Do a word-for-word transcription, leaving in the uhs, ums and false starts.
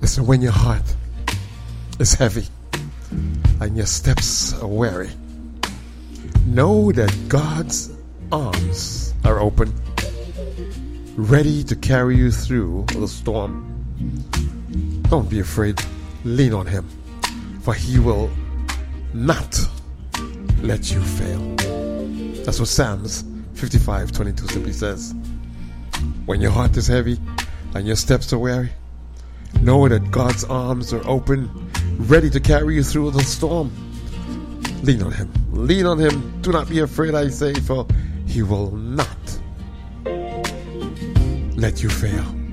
Listen, when your heart is heavy and your steps are weary, know that God's arms are open, ready to carry you through the storm. Don't be afraid. Lean on Him, for He will not let you fail. That's what Psalms fifty-five twenty-two simply says. When your heart is heavy and your steps are weary, know that God's arms are open, ready to carry you through the storm. Lean on Him. Lean on Him. Do not be afraid, I say, for He will not let you fail.